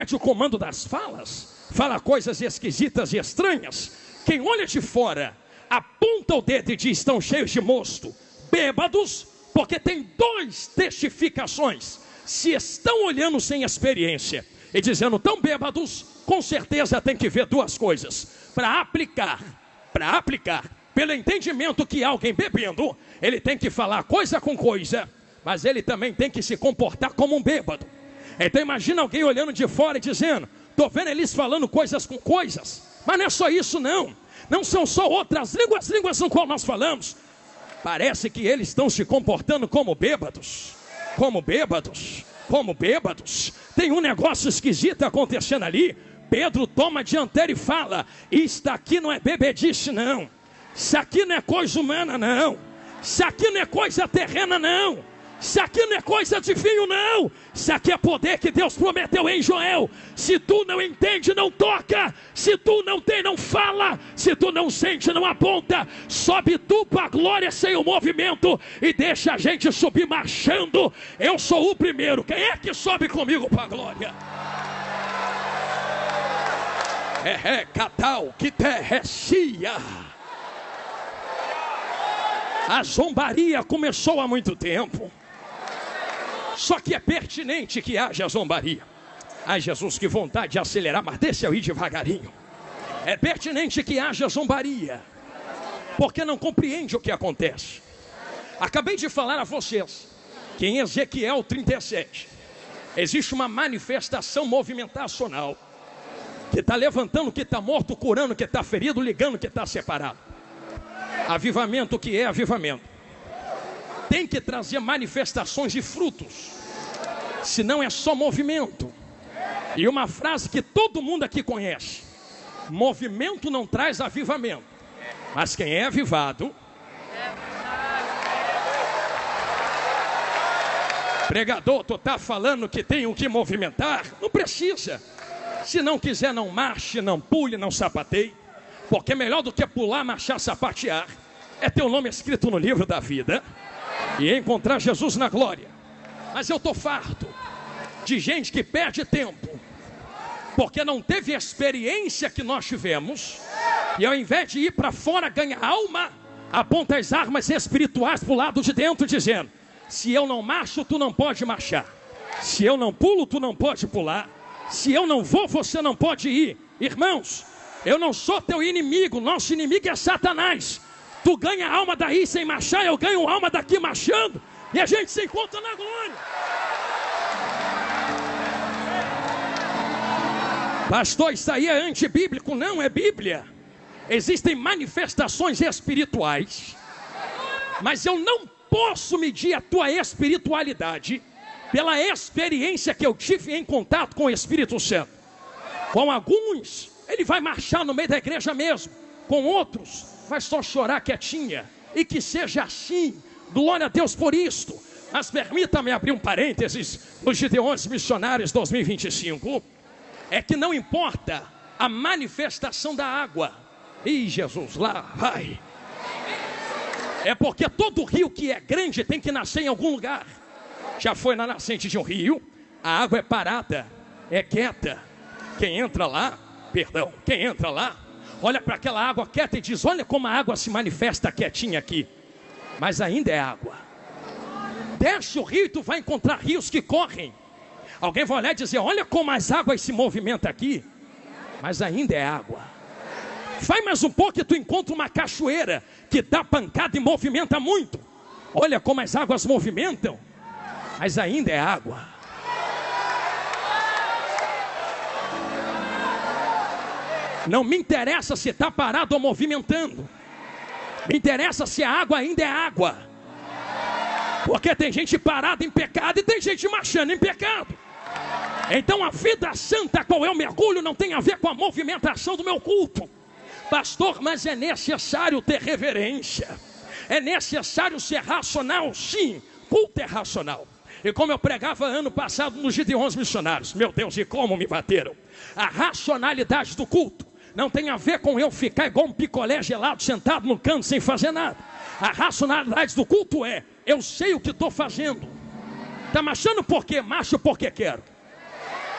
o comando das falas, fala coisas esquisitas e estranhas. Quem olha de fora, aponta o dedo e diz: estão cheios de mosto, bêbados, porque tem duas testificações. Se estão olhando sem experiência e dizendo tão bêbados, com certeza tem que ver duas coisas. Para aplicar, pelo entendimento que alguém bebendo, ele tem que falar coisa com coisa, mas ele também tem que se comportar como um bêbado. Então imagina alguém olhando de fora e dizendo: estou vendo eles falando coisas com coisas. Mas não é só isso não. Não são só outras línguas no qual nós falamos. Parece que eles estão se comportando como bêbados. Tem um negócio esquisito acontecendo ali. Pedro toma a dianteira e fala: isto aqui não é bebedice não. Isso aqui não é coisa humana não. Isso aqui não é coisa terrena não. Isso aqui não é coisa de vinho não. Isso aqui é poder que Deus prometeu em Joel. Se tu não entende, não toca. Se tu não tem, não fala. Se tu não sente, não aponta. Sobe tu para a glória sem o movimento e deixa a gente subir marchando. Eu sou o primeiro. Quem é que sobe comigo para a glória? Catal que terrecia. A zombaria começou há muito tempo. Só que é pertinente que haja zombaria. Ai Jesus, que vontade de acelerar, mas deixa eu ir devagarinho. É pertinente que haja zombaria, porque não compreende o que acontece. Acabei de falar a vocês que em Ezequiel 37 existe uma manifestação movimentacional que está levantando o que está morto, curando o que está ferido, ligando o que está separado. Avivamento, que é avivamento, tem que trazer manifestações de frutos, senão é só movimento. E uma frase que todo mundo aqui conhece: movimento não traz avivamento, mas quem é avivado... Pregador, tu está falando que tem o que movimentar? Não precisa. Se não quiser, não marche, não pule, não sapateie, porque melhor do que pular, marchar, sapatear é ter o nome escrito no livro da vida e encontrar Jesus na glória. Mas eu estou farto de gente que perde tempo porque não teve a experiência que nós tivemos, e ao invés de ir para fora ganhar alma, aponta as armas espirituais para o lado de dentro, dizendo: se eu não marcho, tu não pode marchar. Se eu não pulo, tu não pode pular. Se eu não vou, você não pode ir. Irmãos, eu não sou teu inimigo. Nosso inimigo é Satanás. Tu ganha alma daí sem marchar, eu ganho alma daqui marchando, e a gente se encontra na glória. Pastor, isso aí é antibíblico. Não é Bíblia. Existem manifestações espirituais, mas eu não posso medir a tua espiritualidade pela experiência que eu tive em contato com o Espírito Santo. Com alguns, ele vai marchar no meio da igreja mesmo. Com outros, vai só chorar quietinha. E que seja assim. Glória a Deus por isto. Mas permita-me abrir um parênteses nos Gideões Missionários 2025. É que não importa a manifestação da água. Ih, Jesus, lá vai. É porque todo rio que é grande tem que nascer em algum lugar. Já foi na nascente de um rio, a água é parada, é quieta. Quem entra lá, olha para aquela água quieta e diz: olha como a água se manifesta quietinha aqui. Mas ainda é água. Desce o rio e tu vai encontrar rios que correm. Alguém vai olhar e dizer: olha como as águas se movimentam aqui. Mas ainda é água. Vai mais um pouco e tu encontra uma cachoeira que dá pancada e movimenta muito. Olha como as águas movimentam. Mas ainda é água. Não me interessa se está parado ou movimentando. Me interessa se a água ainda é água. Porque tem gente parada em pecado e tem gente marchando em pecado. Então a vida santa, qual é o mergulho, não tem a ver com a movimentação do meu culto. Pastor, mas é necessário ter reverência. É necessário ser racional, sim. Culto é racional. E como eu pregava ano passado nos Gideões Missionários, meu Deus, e como me bateram. A racionalidade do culto não tem a ver com eu ficar igual um picolé gelado sentado no canto sem fazer nada. A racionalidade do culto é: eu sei o que estou fazendo. Está marchando por quê? Marcho porque quero.